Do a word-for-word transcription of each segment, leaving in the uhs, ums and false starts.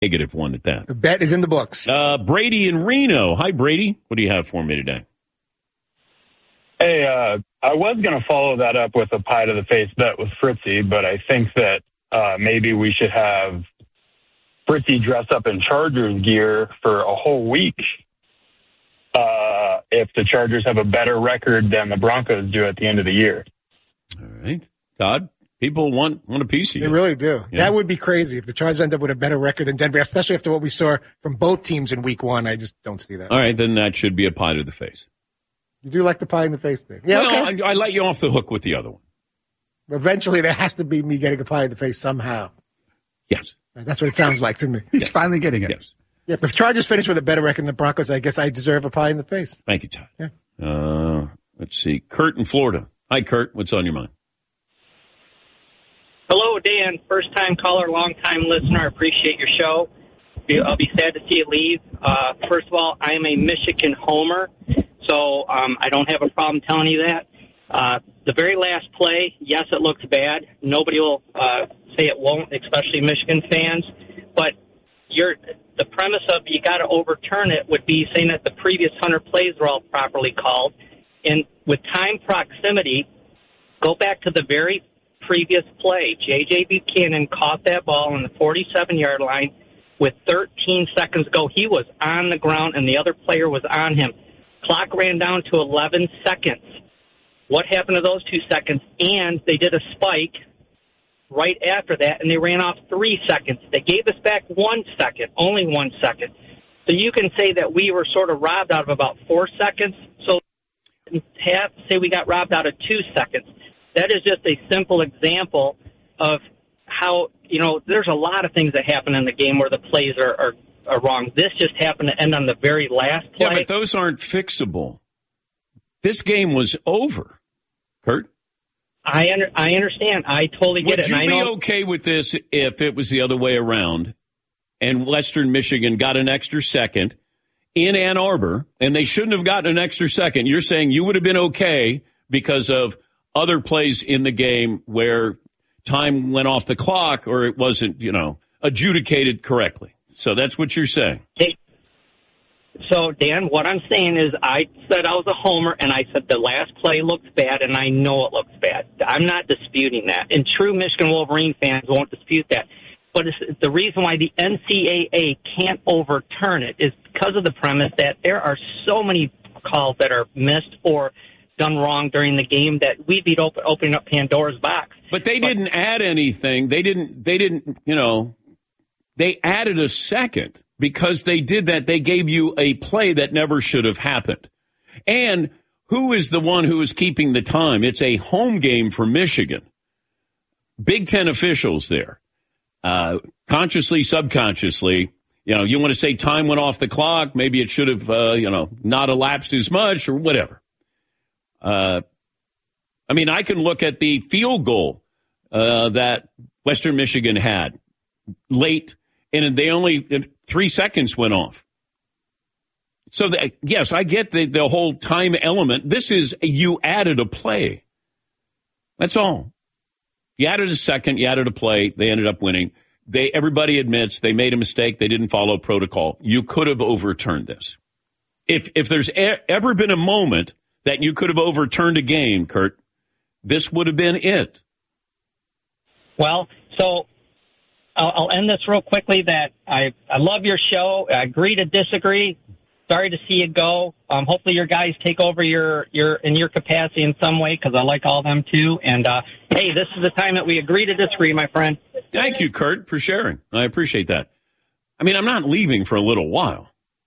Negative one at that. The bet is in the books. Uh, Brady in Reno. Hi, Brady. What do you have for me today? Hey, uh, I was going to follow that up with a pie to the face bet with Fritzy, but I think that uh, maybe we should have Fritzy dress up in Chargers gear for a whole week uh, if the Chargers have a better record than the Broncos do at the end of the year. All right. Todd, people want, want a piece of you. They really do. Yeah. That would be crazy if the Chargers end up with a better record than Denver, especially after what we saw from both teams in week one. I just don't see that. All right, then that should be a pie to the face. You do like the pie in the face thing. Yeah, well, okay. I, I let you off the hook with the other one. Eventually, there has to be me getting a pie in the face somehow. Yes. That's what it sounds like to me. He's yes. finally getting it. Yes. Yeah, if the Chargers finish with a better record than the Broncos, I guess I deserve a pie in the face. Thank you, Todd. Yeah. Uh, let's see. Kurt in Florida. Hi, Kurt. What's on your mind? Hello, Dan. First-time caller, long-time listener. I appreciate your show. I'll be sad to see you leave. Uh, first of all, I am a Michigan homer, so um, I don't have a problem telling you that. Uh, the very last play, yes, it looks bad. Nobody will uh, say it won't, especially Michigan fans. But you're, the premise of you got to overturn it would be saying that the previous one hundred plays were all properly called. And with time proximity, go back to the very previous play. J J. Buchanan caught that ball on the forty-seven-yard line with thirteen seconds to go. He was on the ground, and the other player was on him. Clock ran down to eleven seconds. What happened to those two seconds? And they did a spike right after that, and they ran off three seconds. They gave us back one second, only one second. So you can say that we were sort of robbed out of about four seconds. So have say we got robbed out of two seconds. That is just a simple example of how, you know, there's a lot of things that happen in the game where the plays are, are, are wrong. This just happened to end on the very last play. Yeah, but those aren't fixable. This game was over, Kurt. I under, I understand. I totally get Would it. you and I be know, okay with this if it was the other way around and Western Michigan got an extra second in Ann Arbor and they shouldn't have gotten an extra second? You're saying you would have been okay because of other plays in the game where time went off the clock or it wasn't, you know, adjudicated correctly. So that's what you're saying. Hey, so, Dan, what I'm saying is I said I was a homer, and I said the last play looks bad, and I know it looks bad. I'm not disputing that. And true Michigan Wolverine fans won't dispute that. But it's, the reason why the N C double A can't overturn it is because of the premise that there are so many calls that are missed or done wrong during the game that we'd be open, opening up Pandora's box. But they but, didn't add anything. They didn't, they didn't, you know, they added a second. Because they did that, they gave you a play that never should have happened. And who is the one who is keeping the time? It's a home game for Michigan. Big Ten officials there. Uh, consciously, subconsciously, you know, you want to say time went off the clock. Maybe it should have, uh, you know, not elapsed as much or whatever. Uh, I mean, I can look at the field goal uh, that Western Michigan had late, and they only three seconds went off. So, that, yes, I get the, the whole time element. This is, you added a play. That's all. You added a second, you added a play, they ended up winning. They Everybody admits they made a mistake, they didn't follow protocol. You could have overturned this. If, if there's e- ever been a moment that you could have overturned a game, Kurt, this would have been it. Well, so I'll, I'll end this real quickly that I, I love your show. I agree to disagree. Sorry to see you go. Um, hopefully your guys take over your, your in your capacity in some way because I like all of them too. And, uh, hey, this is the time that we agree to disagree, my friend. Thank you, Kurt, for sharing. I appreciate that. I mean, I'm not leaving for a little while.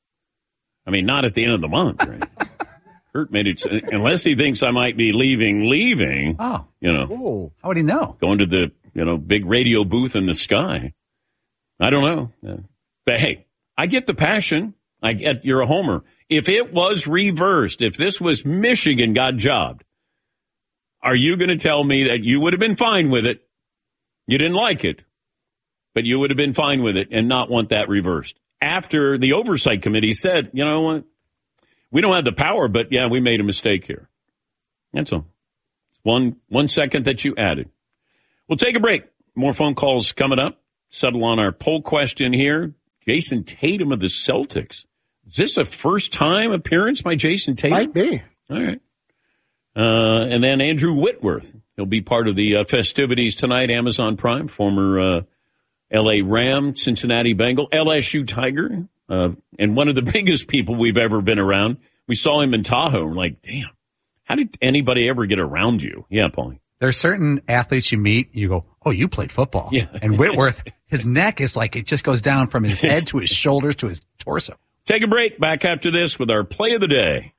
I mean, not at the end of the month, right? Kurt made it, unless he thinks I might be leaving, leaving. Oh. You know. Ooh. How would he know? Going to the, you know, big radio booth in the sky. I don't know. But hey, I get the passion. I get you're a homer. If it was reversed, if this was Michigan got jobbed, are you going to tell me that you would have been fine with it? You didn't like it, but you would have been fine with it and not want that reversed. After the oversight committee said, you know what, we don't have the power, but yeah, we made a mistake here. That's all. It's one, one second that you added. We'll take a break. More phone calls coming up. Settle on our poll question here. Jason Tatum of the Celtics. Is this a first-time appearance by Jason Tatum? Might be. All right. Uh, and then Andrew Whitworth. He'll be part of the uh, festivities tonight, Amazon Prime, former uh, L A Ram, Cincinnati Bengal, L S U Tiger, uh, and one of the biggest people we've ever been around. We saw him in Tahoe. We're like, damn, how did anybody ever get around you? Yeah, Paulie. There are certain athletes you meet, you go, oh, you played football. Yeah. And Whitworth, his neck is like, it just goes down from his head to his shoulders to his torso. Take a break. Back after this with our play of the day.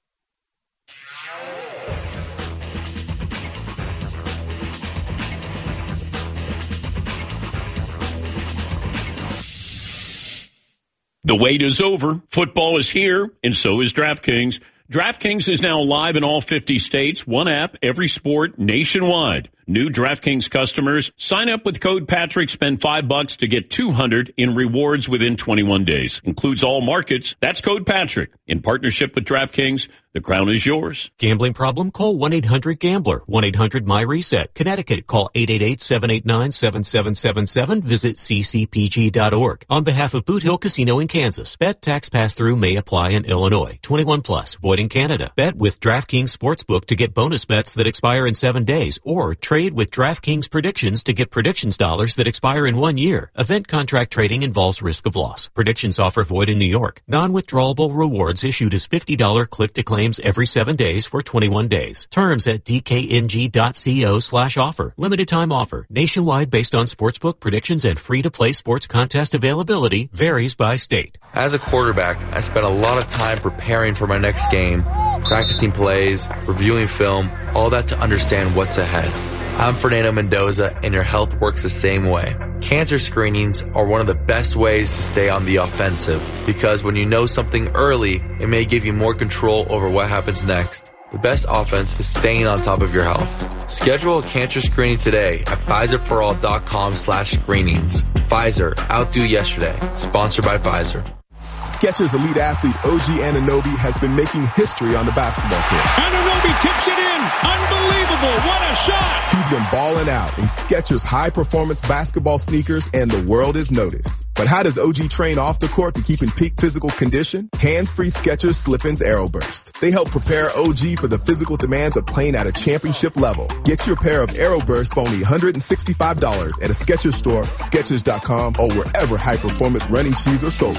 The wait is over. Football is here, and so is DraftKings. DraftKings is now live in all fifty states, one app, every sport, nationwide. New DraftKings customers, sign up with code Patrick, spend five bucks to get two hundred in rewards within twenty-one days. Includes all markets. That's code Patrick. In partnership with DraftKings, the crown is yours. Gambling problem? Call one eight hundred gambler. one eight hundred my reset. Connecticut, call eight eight eight, seven eight nine, seven seven seven seven. Visit c c p g dot org. On behalf of Boot Hill Casino in Kansas, bet tax pass-through may apply in Illinois. twenty-one plus, void in Canada. Bet with DraftKings Sportsbook to get bonus bets that expire in seven days, or trade with DraftKings Predictions to get predictions dollars that expire in one year. Event contract trading involves risk of loss. Predictions offer void in New York. Non-withdrawable rewards issued as fifty dollars click-to-claims every seven days for twenty-one days. Terms at d k n g dot co slash offer. Limited time offer. Nationwide based on sportsbook predictions and free-to-play sports contest availability. Varies by state. As a quarterback, I spent a lot of time preparing for my next game, practicing plays, reviewing film, all that to understand what's ahead. I'm Fernando Mendoza, and your health works the same way. Cancer screenings are one of the best ways to stay on the offensive, because when you know something early, it may give you more control over what happens next. The best offense is staying on top of your health. Schedule a cancer screening today at Pfizer for all dot com slash screenings. Pfizer, outdo yesterday. Sponsored by Pfizer. Skechers elite athlete O G Anunoby has been making history on the basketball court. Anunoby tips it in. Unbelievable. What a shot. He's been balling out in Skechers high-performance basketball sneakers, and the world has noticed. But how does O G train off the court to keep in peak physical condition? Hands-free Skechers Slip-ins AeroBurst. They help prepare O G for the physical demands of playing at a championship level. Get your pair of AeroBurst for only one hundred sixty-five dollars at a Skechers store, Skechers dot com, or wherever high-performance running shoes are sold.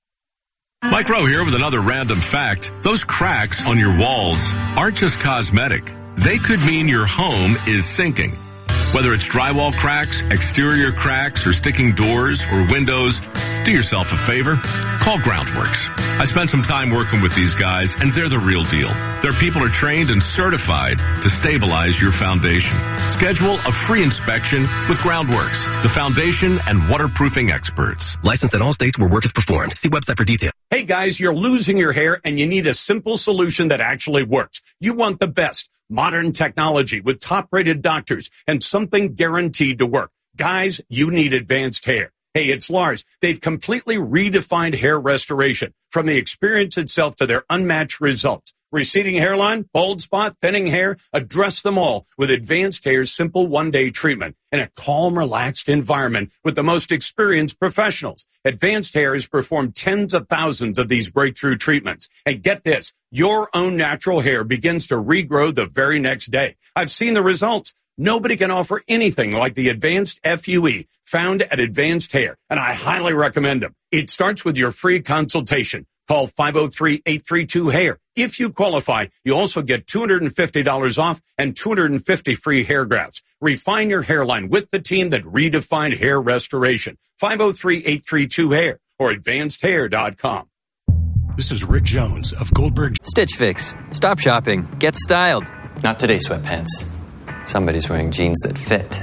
Mike Rowe here with another random fact. Those cracks on your walls aren't just cosmetic. They could mean your home is sinking. Whether it's drywall cracks, exterior cracks, or sticking doors or windows, do yourself a favor. Call Groundworks. I spent some time working with these guys, and they're the real deal. Their people are trained and certified to stabilize your foundation. Schedule a free inspection with Groundworks, the foundation and waterproofing experts. Licensed in all states where work is performed. See website for details. Hey guys, you're losing your hair and you need a simple solution that actually works. You want the best. Modern technology with top-rated doctors and something guaranteed to work. Guys, you need advanced hair. Hey, it's Lars. They've completely redefined hair restoration, from the experience itself to their unmatched results. Receding hairline, bald spot, thinning hair, address them all with Advanced Hair's simple one-day treatment in a calm, relaxed environment with the most experienced professionals. Advanced Hair has performed tens of thousands of these breakthrough treatments. And get this, your own natural hair begins to regrow the very next day. I've seen the results. Nobody can offer anything like the Advanced F U E found at Advanced Hair, and I highly recommend them. It starts with your free consultation. Call five oh three, eight three two, hair. If you qualify, you also get two hundred fifty dollars off and two hundred fifty free hair grafts. Refine your hairline with the team that redefined hair restoration. five oh three, eight three two, hair or advanced hair dot com. This is Rick Jones of Goldberg. Stitch Fix. Stop shopping. Get styled. Not today, sweatpants. Somebody's wearing jeans that fit.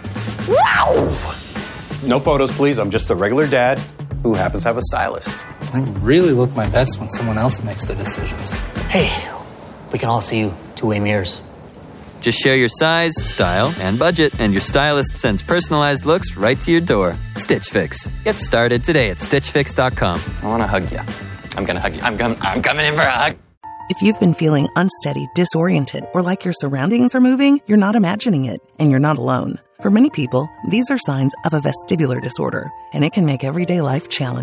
Wow! No photos, please. I'm just a regular dad who happens to have a stylist. I really look my best when someone else makes the decisions. Hey, we can all see you two-way mirrors. Just share your size, style, and budget, and your stylist sends personalized looks right to your door. Stitch Fix. Get started today at stitch fix dot com. I want to hug you. I'm going to hug you. I'm, com- I'm coming in for a hug. If you've been feeling unsteady, disoriented, or like your surroundings are moving, you're not imagining it, and you're not alone. For many people, these are signs of a vestibular disorder, and it can make everyday life challenging.